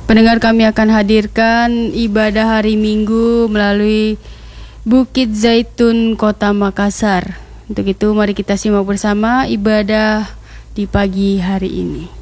Pendengar, kami akan hadirkan ibadah hari Minggu melalui Bukit Zaitun, Kota Makassar. Untuk itu mari kita simak bersama ibadah di pagi hari ini.